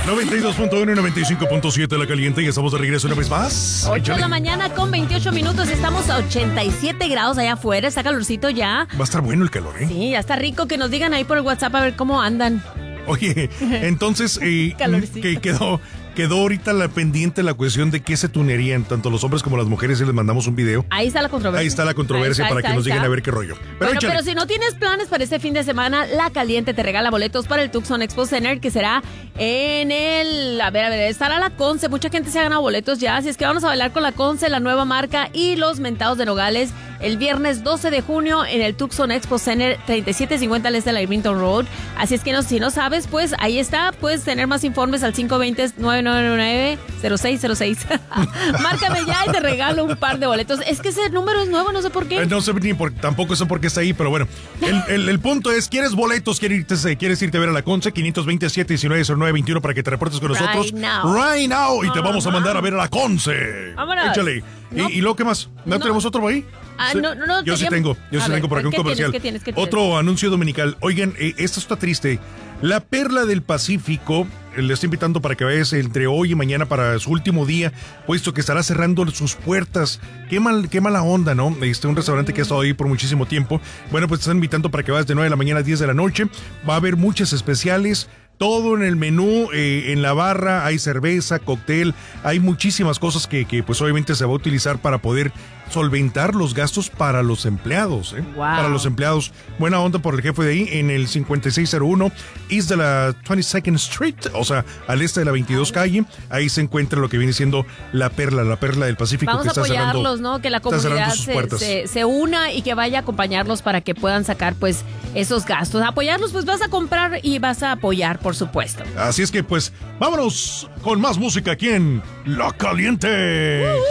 92.1 y 95.7 La Caliente, y estamos de regreso una vez más. 8 de la mañana con 28 minutos, estamos a 87 grados allá afuera, está calorcito ya. Va a estar bueno el calor, ¿eh? Sí, ya está rico, que nos digan ahí por el WhatsApp a ver cómo andan. Oye, entonces, que quedó ahorita la pendiente la cuestión de qué se tunerían tanto los hombres como las mujeres, y les mandamos un video. Ahí está la controversia. Ahí está la controversia para que nos digan a ver qué rollo. Pero si no tienes planes para este fin de semana, La Caliente te regala boletos para el Tucson Expo Center, que será en el... A ver, estará la Conce. Mucha gente se ha ganado boletos ya, así es que vamos a bailar con la Conce, la nueva marca y los mentados de Nogales el viernes 12 de junio en el Tucson Expo Center, 3750 al este de la Irvington Road. Así es que si no sabes, pues ahí está. Puedes tener más informes al 520-999-0606. Márcame ya y te regalo un par de boletos. Es que ese número es nuevo, no sé por qué. No sé tampoco sé por qué está ahí, pero bueno. El punto es, ¿quieres boletos? ¿Quieres irte a ver a la Conce? 520-719-0921 para que te reportes con nosotros. Right now. Y te vamos a mandar a ver a la Conce. Vámonos. Échale. No. ¿Y luego qué más? ¿No tenemos otro ahí? Sí. No. Yo sí tengo por acá un comercial. ¿Qué tienes? Otro anuncio dominical. Oigan, esto está triste. La Perla del Pacífico le está invitando para que vayas entre hoy y mañana para su último día, puesto que estará cerrando sus puertas. Qué mala onda, ¿no? Un restaurante que ha estado ahí por muchísimo tiempo. Bueno, pues te están invitando para que vayas de 9 de la mañana a 10 de la noche. Va a haber muchas especiales. Todo en el menú, en la barra, hay cerveza, cóctel, hay muchísimas cosas que pues obviamente se va a utilizar para poder solventar los gastos para los empleados, ¿eh? Wow. Para los empleados. Buena onda por el jefe de ahí, en el 5601 East de la 22nd Street, o sea, al este de la 22 calle. Ahí se encuentra lo que viene siendo la Perla del Pacífico. Vamos que está a apoyarlos, cerrando, ¿no? Que la comunidad se una y que vaya a acompañarlos para que puedan sacar, pues, esos gastos. Apoyarlos, pues vas a comprar y vas a apoyar, por supuesto. Así es que, pues, vámonos con más música aquí en La Caliente.